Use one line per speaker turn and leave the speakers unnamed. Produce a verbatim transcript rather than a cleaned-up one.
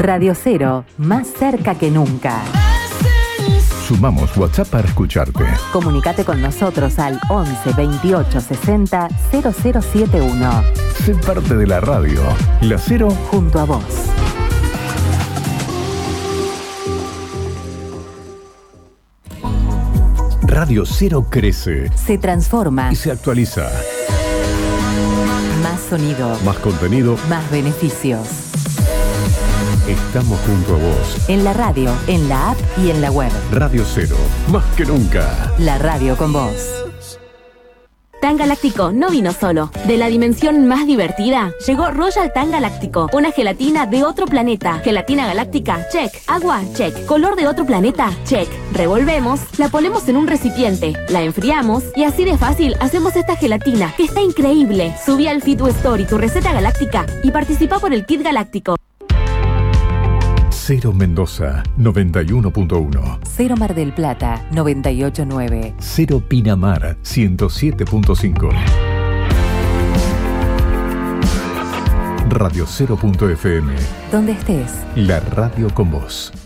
Radio Cero, más cerca que nunca.
Sumamos WhatsApp para escucharte.
Comunicate con nosotros al once veintiocho sesenta cero cero setenta y uno.
Sé parte de la radio. La Cero
junto a vos.
Radio Cero crece.
Se transforma.
Y se actualiza.
Más sonido.
Más contenido.
Más beneficios.
Estamos junto a vos.
En la radio, en la app y en la web.
Radio Cero, más que nunca.
La radio con vos.
Tan Galáctico no vino solo. De la dimensión más divertida, llegó Royal Tan Galáctico, una gelatina de otro planeta. Gelatina galáctica, check. Agua, check. Color de otro planeta, check. Revolvemos, la ponemos en un recipiente, la enfriamos y así de fácil hacemos esta gelatina, que está increíble. Subí al Fit Story tu receta galáctica y participa por el kit galáctico.
Cero Mendoza, noventa y uno punto uno.
Cero Mar del Plata, noventa y ocho punto nueve.
Cero Pinamar, ciento siete punto cinco. Radio Cero punto F M.
Donde estés.
La radio con vos.